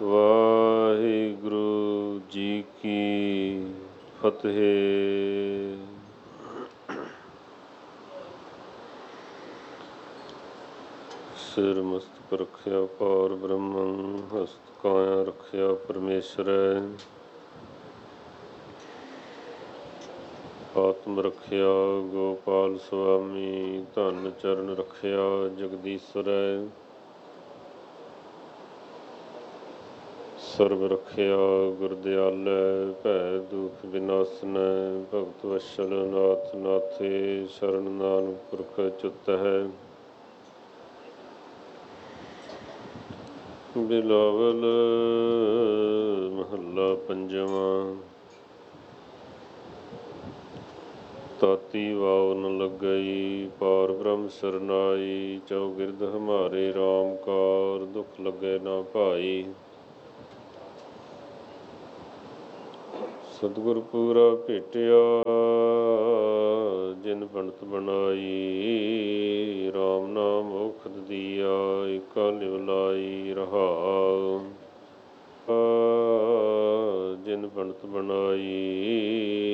ਵਾਹਿਗੁਰੂ ਜੀ ਕੀ ਫਤਿਹ। ਸਿਰ ਮਸਤਕ ਰਖਿਆ ਪਾਰ ਬ੍ਰਹਮੰ, ਹਸਤ ਕਾਇਆ ਰਖਿਆ ਪਰਮੇਸ਼ਰੈ। ਆਤਮ ਰਖਿਆ ਗੋਪਾਲ ਸੁਆਮੀ, ਧਨ ਚਰਨ ਰਖਿਆ ਜਗਦੀਸ਼ਰੈ। ਸਰਬ ਰਖਿਆ ਗੁਰਦਿਆਲੈ, ਭੈ ਦੁਖ ਵਿਨਾਸਨੈ। ਭਗਤ ਵਸ਼ਲ ਨਾਥ ਨਾਥੇ, ਸ਼ਰਨ ਨਾਨਕ ਪੁਰਖ ਚੁੱਤ ਹੈ। ਬਿਲਾਵਲ ਮਹੱਲਾ ਪੰਜਵਾਂ। ਤਾਤੀ ਵਾਉ ਨ ਲੱਗਈ, ਪਾਰ ਬ੍ਰਹਮ ਸਰਨਾਈ। ਚੌਗਿਰਦ ਹਮਾਰੇ ਰਾਮ ਕਾਰ, ਦੁਖ ਲੱਗੇ ਨਾ ਭਾਈ। ਸਤਿਗੁਰ ਪੂਰਾ ਭੇਟਿਆ, ਜਿਨ ਬਣਤ ਬਣਾਈ। ਰਾਮ ਨਾਮ ਔਖਦ ਦੀਆ, ਏਕਾ ਲਿਵ ਲਾਈ ਰਹਾਉ। ਜਿਨ ਬਣਤ ਬਣਾਈ,